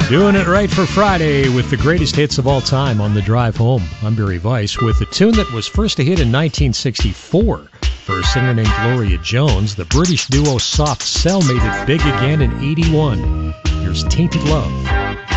Doing it right for Friday with the greatest hits of all time on the drive home. I'm Barry Weiss with a tune that was first a hit in 1964 for a singer named Gloria Jones. The British duo Soft Cell made it big again in '81. Here's Tainted Love.